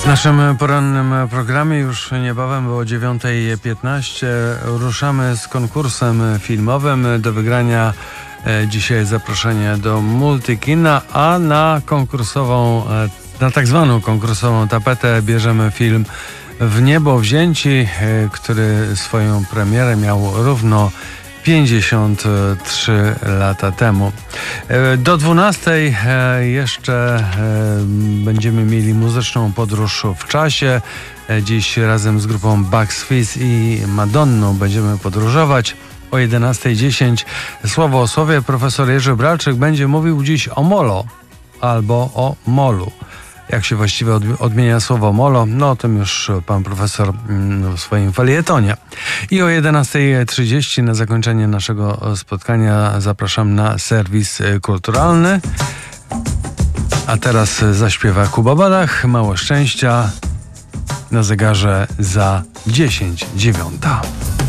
W naszym porannym programie już niebawem, bo o 9:15 ruszamy z konkursem filmowym. Do wygrania dzisiaj zaproszenie do Multikina, a na tak zwaną konkursową tapetę bierzemy film W niebo wzięci, który swoją premierę miał równo 53 lata temu. Do 12:00 jeszcze będziemy mieli muzyczną podróż w czasie. Dziś razem z grupą Bugs Fizz i Madonną będziemy podróżować. O 11:10 słowo o słowie profesor Jerzy Bralczyk będzie mówił dziś o molo albo o molu. Jak się właściwie odmienia słowo molo, no o tym już pan profesor w swoim felietonie. I o 11:30 na zakończenie naszego spotkania zapraszam na serwis kulturalny. A teraz zaśpiewa Kuba Badach, Mało szczęścia, na zegarze za 10:09.